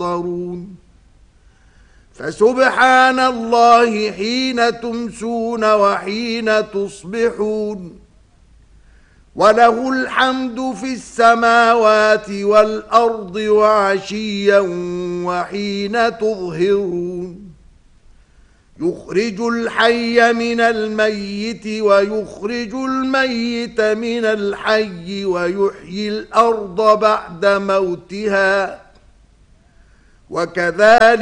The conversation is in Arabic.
فسبحان الله حين تمسون وحين تصبحون وله الحمد في السماوات والأرض وعشيا وحين تظهرون يخرج الحي من الميت ويخرج الميت من الحي ويحيي الأرض بعد موتها وكذلك